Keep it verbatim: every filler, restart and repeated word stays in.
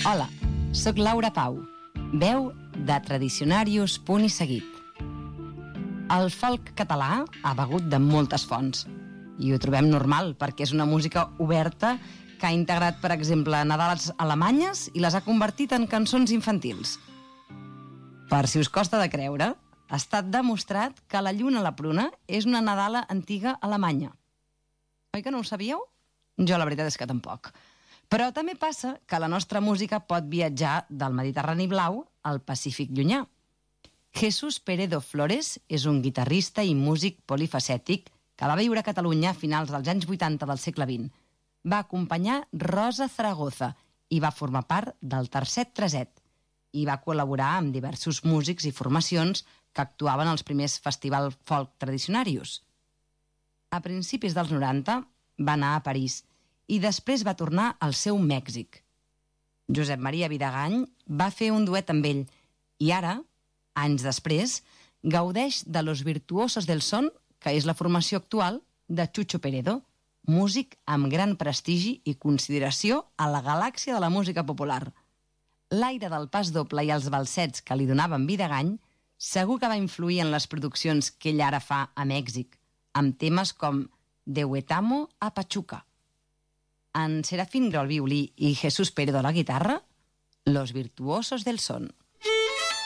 Hola, sóc Laura Pau, veu de Tradicionarius Punt i Seguit. El folk català ha begut de moltes fonts i ho trobem normal perquè és una música oberta que ha integrat, per exemple, nadales alemanyes i les ha convertit en cançons infantils. Per si us costa de creure, ha estat demostrat que la lluna a la pruna és una nadala antiga alemanya. Oi que no ho sabíeu? Jo la veritat és que tampoc. Però també passa que la nostra música pot viatjar del Mediterrani blau al Pacífic llunyà. Jesús Peredo Flores és un guitarrista i músic polifacètic que va viure a Catalunya a finals dels anys vuitanta del segle vint. Va acompanyar Rosa Zaragoza i va formar part del Tercet Treset i va col·laborar amb diversos músics i formacions que actuaven als primers festivals folk tradicionarius. A principis dels noranta va anar a París i després va tornar al seu Mèxic. Josep Maria Vidagany va fer un duet amb ell i ara, anys després, gaudeix de Los Virtuosos del Son, que és la formació actual de Chucho Peredo, músic amb gran prestigi i consideració a la galàxia de la música popular. L'aire del pas doble i els balsets que li donaven Vidagany segur que va influir en les produccions que ell ara fa a Mèxic, amb temes com De Huetamo a Pachuca. En Serafín Grau al violí i Jesús Peredo a la guitarra, Los Virtuosos del Son.